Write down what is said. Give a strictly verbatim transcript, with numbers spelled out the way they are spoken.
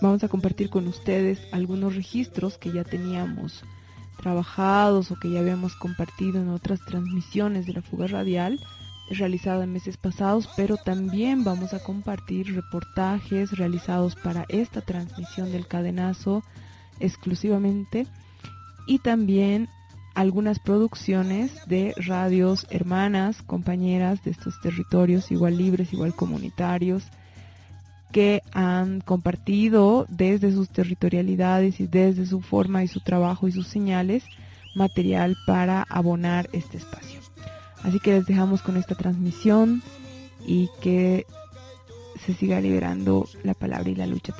vamos a compartir con ustedes algunos registros que ya teníamos trabajados o que ya habíamos compartido en otras transmisiones de la fuga radial realizada en meses pasados, pero también vamos a compartir reportajes realizados para esta transmisión del cadenazo exclusivamente, y también algunas producciones de radios hermanas, compañeras de estos territorios, igual libres, igual comunitarios, que han compartido desde sus territorialidades y desde su forma y su trabajo y sus señales material para abonar este espacio. Así que les dejamos con esta transmisión y que se siga liberando la palabra y la lucha